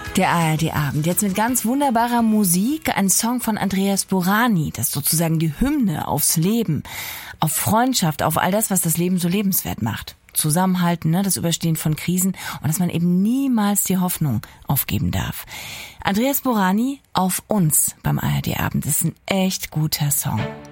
Der ARD-Abend. Jetzt mit ganz wunderbarer Musik. Ein Song von Andreas Borani. Das ist sozusagen die Hymne aufs Leben, auf Freundschaft, auf all das, was das Leben so lebenswert macht. Zusammenhalten, das Überstehen von Krisen und dass man eben niemals die Hoffnung aufgeben darf. Andreas Borani, Auf uns beim ARD-Abend. Das ist ein echt guter Song.